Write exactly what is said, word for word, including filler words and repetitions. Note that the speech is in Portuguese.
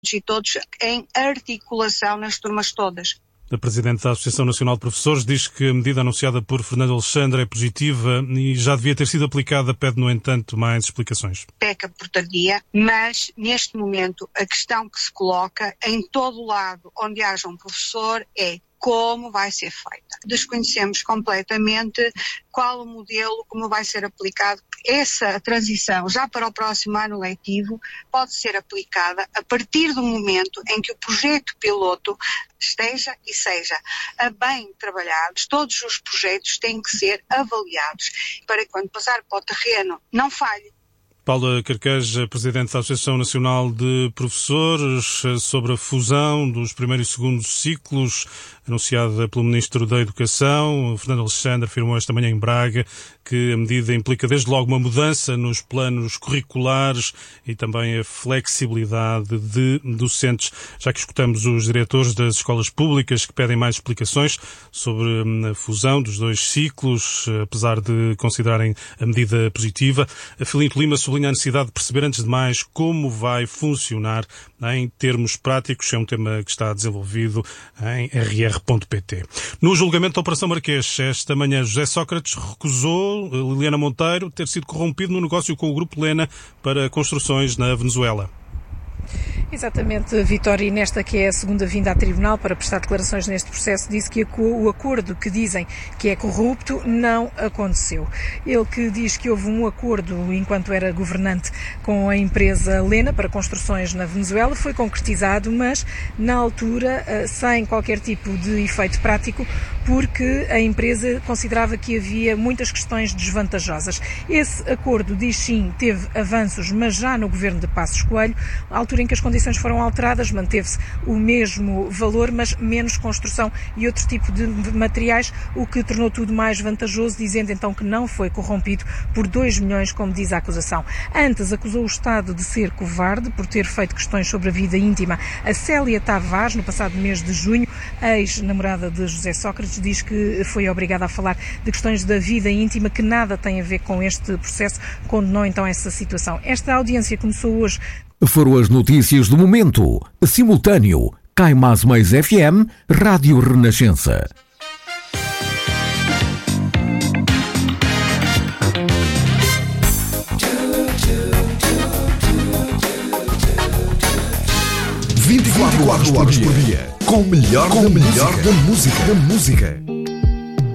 e todos em articulação nas turmas todas. A Presidente da Associação Nacional de Professores diz que a medida anunciada por Fernando Alexandre é positiva e já devia ter sido aplicada, pede, no entanto, mais explicações. Peca por tardia, mas neste momento a questão que se coloca em todo o lado onde haja um professor é como vai ser feita. Desconhecemos completamente qual o modelo, como vai ser aplicado. Essa transição, já para o próximo ano letivo, pode ser aplicada a partir do momento em que o projeto piloto esteja e seja bem trabalhado. Todos os projetos têm que ser avaliados para que, quando passar para o terreno, não falhe. Paula Carqueja, Presidente da Associação Nacional de Professores, sobre a fusão dos primeiro e segundo ciclos, anunciada pelo Ministro da Educação. Fernando Alexandre afirmou esta manhã em Braga que a medida implica desde logo uma mudança nos planos curriculares e também a flexibilidade de docentes. Já que escutamos os diretores das escolas públicas que pedem mais explicações sobre a fusão dos dois ciclos, apesar de considerarem a medida positiva, a Filinto Lima sublinha a necessidade de perceber antes de mais como vai funcionar em termos práticos. É um tema que está desenvolvido em r r ponto p t. No julgamento da Operação Marquês, esta manhã, José Sócrates recusou Liliana Monteiro ter sido corrompido no negócio com o Grupo Lena para construções na Venezuela. Exatamente, Vitória, e nesta que é a segunda vinda a tribunal para prestar declarações neste processo, disse que o acordo que dizem que é corrupto não aconteceu. Ele que diz que houve um acordo enquanto era governante com a empresa Lena para construções na Venezuela, foi concretizado, mas na altura sem qualquer tipo de efeito prático, porque a empresa considerava que havia muitas questões desvantajosas. Esse acordo, diz sim, teve avanços, mas já no governo de Passos Coelho, à altura em que as condições foram alteradas, manteve-se o mesmo valor, mas menos construção e outro tipo de materiais, o que tornou tudo mais vantajoso, dizendo então que não foi corrompido por dois milhões, como diz a acusação. Antes acusou o Estado de ser covarde por ter feito questões sobre a vida íntima a Célia Tavares, no passado mês de junho, a ex-namorada de José Sócrates, diz que foi obrigada a falar de questões da vida íntima que nada têm a ver com este processo, condenou então essa situação. Esta audiência começou hoje. Foram as notícias do momento. Simultâneo, Cai Mais Mais F M, Rádio Renascença. vinte e quatro horas por dia, com o melhor, com o melhor da música, da música.